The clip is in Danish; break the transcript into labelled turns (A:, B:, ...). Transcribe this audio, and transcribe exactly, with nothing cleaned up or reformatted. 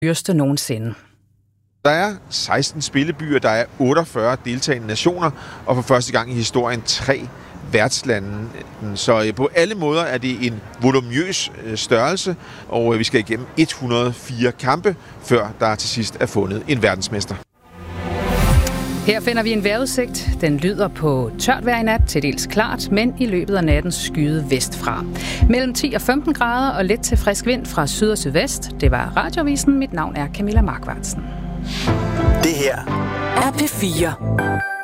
A: dyreste nogensinde.
B: Der er seksten spillebyer, der er otteogfyrre deltagende nationer, og for første gang i historien tre værtslande. Så på alle måder er det en voluminøs størrelse, og vi skal igennem et hundrede og fire kampe, før der til sidst er fundet en verdensmester.
A: Her finder vi en vejrudsigt. Den lyder på tørt vejr i nat, til dels klart, men i løbet af natten skyde vestfra. Mellem ti og femten grader og lidt til frisk vind fra syd og sydvest. Det var Radioavisen. Mit navn er Camilla Markvartsen.
C: Det her er P fire.